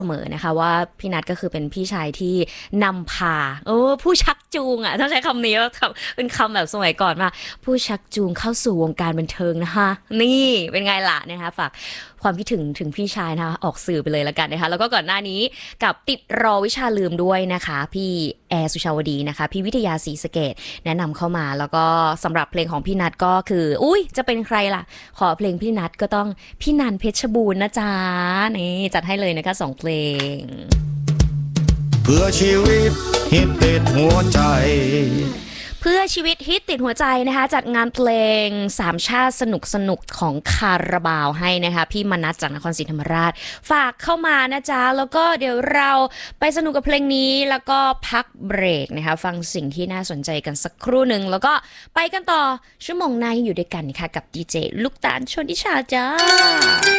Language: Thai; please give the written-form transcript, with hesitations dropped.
เสมอนะคะว่าพี่นัทก็คือเป็นพี่ชายที่นำพาผู้ชักจูงต้องใช้คำนี้แล้วเป็นคำแบบสมัยก่อนมาผู้ชักจูงเข้าสู่วงการบันเทิงนะคะนี่เป็นไงล่ะนะคะฝากความคิดถึงพี่ชายนะคะออกสื่อไปเลยละกันนะคะแล้วก็ก่อนหน้านี้กับติดรอวิชาลืมด้วยนะคะพี่แอร์สุชาวดีนะคะพี่วิทยาศรีสะเกดแนะนำเข้ามาแล้วก็สำหรับเพลงของพี่นัทก็คืออุ้ยจะเป็นใครล่ะขอเพลงพี่นัทก็ต้องพี่นันเพชรบูรณ์นะจ๊ะนี่จัดให้เลยนะคะ2เพลงเพื่อชีวิตฮิตติดหัวใจเพื่อชีวิตฮิตติดหัวใจนะคะจัดงานเพลงสามชาติสนุกของคาราบาวให้นะคะพี่มนัสจากนครศรีธรรมราชฝากเข้ามานะจ๊ะแล้วก็เดี๋ยวเราไปสนุกกับเพลงนี้แล้วก็พักเบรกนะคะฟังสิ่งที่น่าสนใจกันสักครู่หนึ่งแล้วก็ไปกันต่อชั่วโมงหน้าอยู่ด้วยกันนะคะกับดีเจลูกตาลชนทิชาจ้า